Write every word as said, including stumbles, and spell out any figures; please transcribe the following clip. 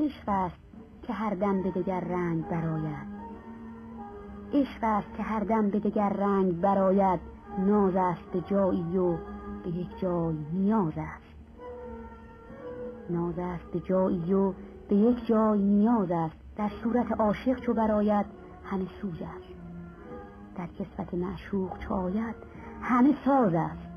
عشق است که هر دم به دگر رنگ براید، عشق است که هر دم به دگر رنگ براید. ناز است به جایی و به یک جای نیاز است، ناز است به جایی و به یک جای نیاز است. در صورت عاشق چو براید همه سوز است، در کسوت معشوق چو آید همه ساز است.